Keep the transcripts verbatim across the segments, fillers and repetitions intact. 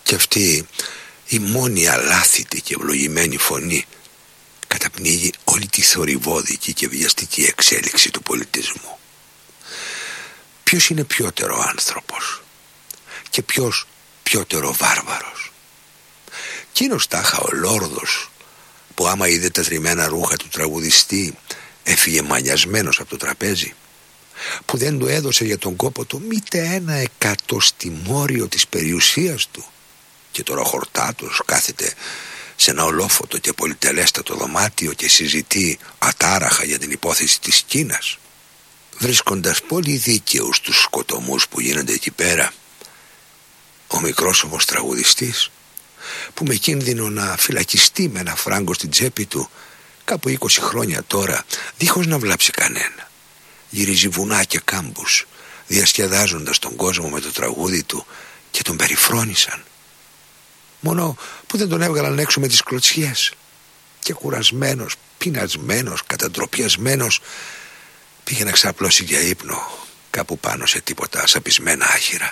Και αυτή η μόνη αλάθητη και ευλογημένη φωνή καταπνίγει όλη τη θορυβόδικη και βιαστική εξέλιξη του πολιτισμού. Ποιος είναι πιότερο άνθρωπος και ποιος πιότερο βάρβαρος? Κείνος τάχα ο Λόρδος που άμα είδε τα θρημμένα ρούχα του τραγουδιστή έφυγε μανιασμένος από το τραπέζι, που δεν του έδωσε για τον κόπο του μήτε ένα εκατοστιμόριο της περιουσίας του, και τώρα ο χορτάτος κάθεται σε ένα ολόφωτο και πολυτελέστατο δωμάτιο και συζητεί ατάραχα για την υπόθεση της Κίνας, βρίσκοντας πολύ δίκαιους τους σκοτωμούς που γίνονται εκεί πέρα. Ο μικρός όμως τραγουδιστής, που με κίνδυνο να φυλακιστεί με ένα φράγκο στην τσέπη του κάπου είκοσι χρόνια τώρα, δίχως να βλάψει κανένα, γυρίζει βουνά και κάμπους, διασκεδάζοντας τον κόσμο με το τραγούδι του, και τον περιφρόνησαν. Μόνο που δεν τον έβγαλαν έξω με τις κλωτσιές, και κουρασμένος, πεινασμένος, καταντροπιασμένος, πήγε να ξαπλώσει για ύπνο κάπου πάνω σε τίποτα σαπισμένα άχυρα.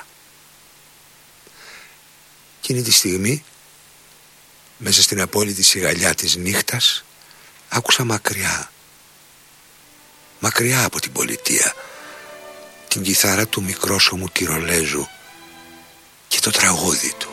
Εκείνη τη στιγμή, μέσα στην απόλυτη σιγαλιά της νύχτας, άκουσα μακριά, μακριά από την πολιτεία, την κιθάρα του μικρόσωμου Τυρολέζου και το τραγούδι του.